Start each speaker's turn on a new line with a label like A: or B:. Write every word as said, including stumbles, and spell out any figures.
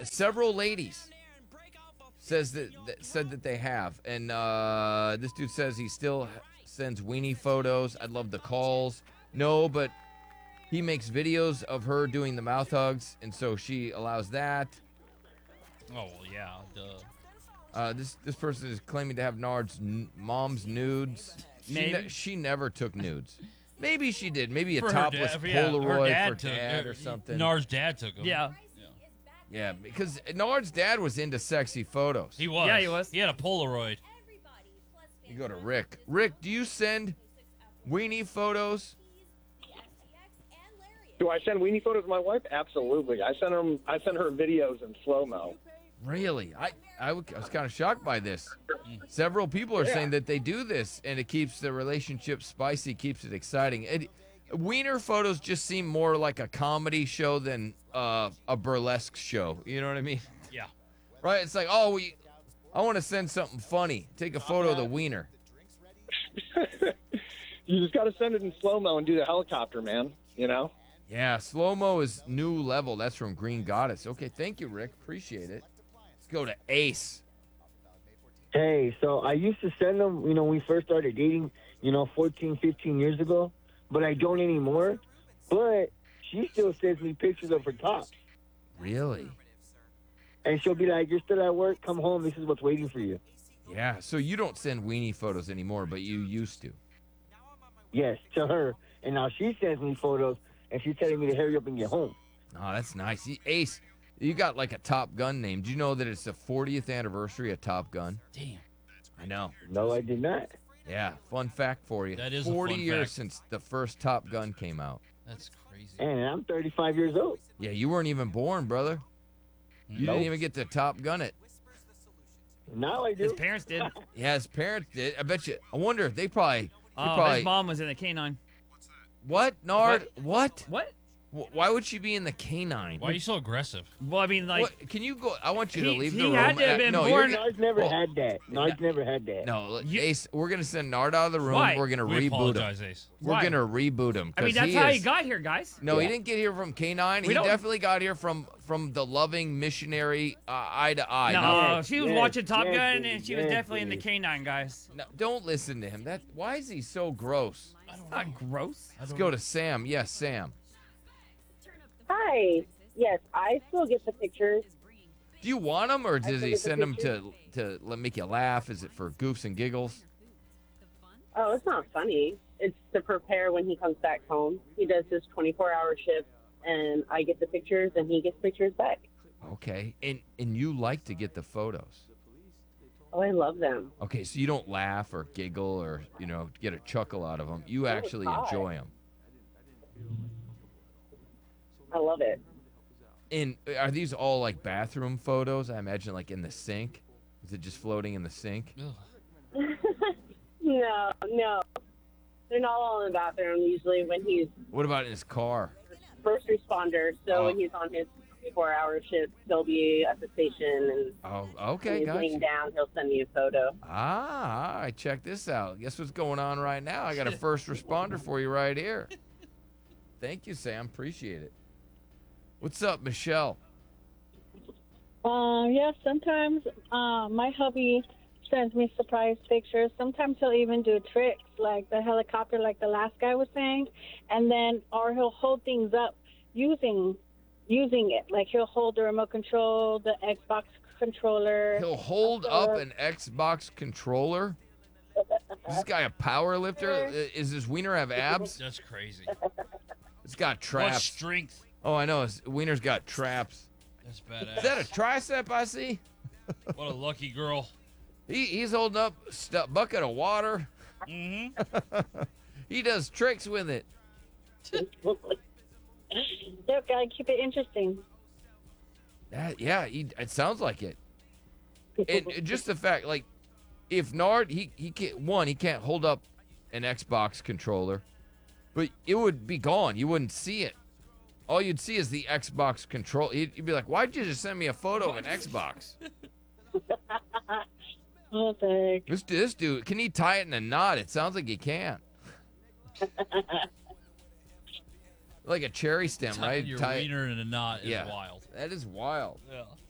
A: several ladies says that, that said that they have, and uh, this dude says he still sends weenie photos. I'd love the calls. No, but he makes videos of her doing the mouth hugs, and so she allows that.
B: Oh well, yeah, duh.
A: Uh, this this person is claiming to have Nard's n- mom's nudes. She,
C: Maybe.
A: ne- she never took nudes. Maybe she did. Maybe a
B: For her
A: topless
B: dad- yeah, her
A: Polaroid
B: dad
A: for
B: took-
A: dad
B: uh,
A: or something.
B: Nard's dad took him.
C: Yeah.
A: Yeah, because Nard's dad was into sexy photos.
B: He was.
C: Yeah, he was.
B: He had a Polaroid.
A: You go to Rick. Rick, do you send weenie photos?
D: Do I send weenie photos to my wife? Absolutely. I send them. I send her videos in slow mo.
A: Really? I, I, w- I was kind of shocked by this. Several people are
D: Yeah.
A: saying that they do this, and it keeps the relationship spicy, keeps it exciting. It, wiener photos just seem more like a comedy show than uh, a burlesque show. You know what I mean?
B: Yeah.
A: Right? It's like, oh, we, I want to send something funny. Take a photo of the wiener.
D: You just got to send it in slow mo and do the helicopter, man. You know.
A: Yeah, slow-mo is new level. That's from Green Goddess. Okay, thank you, Rick. Appreciate it. Let's go to Ace.
E: Hey, so I used to send them, you know, when we first started dating, you know, fourteen, fifteen years ago, but I don't anymore. But she still sends me pictures of her tops.
A: Really?
E: And she'll be like, you're still at work? Come home. This is what's waiting for you.
A: Yeah, so you don't send weenie photos anymore, but you used to.
E: Yes, to her. And now she sends me photos, and she's telling me to hurry up and get home.
A: Oh, that's nice. You- Ace, you got like a Top Gun name. Do you know that it's the fortieth anniversary of Top Gun?
B: Damn.
A: I know.
E: No, I did not.
A: Yeah, fun fact for you.
B: That is a
A: forty
B: fun
A: years
B: fact.
A: since the first Top Gun came out.
B: That's crazy.
E: And I'm thirty-five years old.
A: Yeah, you weren't even born, brother. You
E: Nope.
A: didn't even get to Top Gun it.
E: Now I do.
C: His parents did.
A: Yeah, his parents did. I bet you. I wonder if they probably. They
C: Oh,
A: probably
C: his mom was in the canine.
A: what? Nard? What?
C: What?
A: Wh- Why would she be in the canine?
B: Why are you so aggressive?
C: Well, I mean, like,
A: What? Can you go? I want you to
C: He-
A: leave
C: he
A: the room.
C: had to have
A: Uh,
C: been
A: no,
C: born-
A: you're,
E: Nard's never
A: Oh.
E: had that. Nard's never had that.
A: no, look,
C: You-
A: Ace. We're gonna send Nard out of the room.
C: Why?
A: We're gonna
B: We
A: reboot
B: apologize,
A: him.
B: Ace.
A: We're
C: Why?
A: gonna reboot him.
C: I mean,
A: 'cause
C: that's
A: he
C: how he
A: is-
C: got here, guys.
A: No, he
E: Yeah.
A: didn't get here from canine.
C: We
A: He
C: don't-
A: definitely got here from from the loving missionary uh, eye to eye.
C: No,
A: Not-
E: Yes,
C: she was
E: yes,
C: watching Top
E: yes,
C: Gun,
E: baby,
C: and she was
E: yes,
C: definitely in the
E: baby.
C: canine, guys.
A: no, don't listen to him. That why is he so gross?
C: Not gross.
A: Let's go to Sam. Yes, Sam.
F: Hi. Yes, I still get the pictures.
A: Do you want him, or
F: I
A: does
F: think
A: he
F: it's a
A: send them
F: picture.
A: to to let make you laugh? Is it for goofs and giggles?
F: Oh, it's not funny. It's to prepare when he comes back home. He does his twenty-four hour shift, and I get the pictures, and he gets pictures back.
A: Okay, and and you like to get the photos.
F: Oh, I love them.
A: Okay, so you don't laugh or giggle or you know get a chuckle out of them. You actually
F: God.
A: enjoy them.
F: I love it.
A: And are these all like bathroom photos? I imagine like in the sink. Is it just floating in the sink?
B: Ugh.
F: No, no. They're not all in the bathroom. Usually when he's
A: What about in his car?
F: first responder, so
A: Oh.
F: when he's on his twenty-four hour shift, he'll be at the station, and
A: Oh,
F: when
A: okay,
F: he's
A: gotcha.
F: laying down, he'll send me a photo.
A: Ah, all right, check this out. Guess what's going on right now? I got a first responder for you right here. Thank you, Sam. Appreciate it. What's up, Michelle?
G: Uh, yeah, sometimes uh, my hubby sends me surprise pictures. Sometimes he'll even do tricks like the helicopter, like the last guy was saying, and then or he'll hold things up using using it. Like he'll hold the remote control, the Xbox controller.
A: He'll hold up an Xbox controller. Is this guy a power lifter? I- Is his wiener have abs?
B: That's crazy.
A: It's got
B: What
A: traps.
B: strength?
A: Oh, I know. His wiener's got traps.
B: That's badass.
A: Is that a tricep I see?
B: What a lucky girl.
A: He, he's holding up a bucket of water.
B: Mm-hmm.
A: He does tricks with it.
G: Yep, gotta keep it interesting.
A: That, yeah, he, it sounds like it. And and just the fact, like, if Nard, he, he can't, one, he can't hold up an Xbox controller, but it would be gone. You wouldn't see it. All you'd see is the Xbox control. He'd, you'd be like, why'd you just send me a photo of an Xbox?
G: Oh, thanks.
A: This, this dude, can he tie it in a knot? It sounds like he can. Like a cherry stem, right?
B: Your
A: Tie it-
B: wiener in a knot is
A: Yeah.
B: wild.
A: That is wild.
B: Yeah.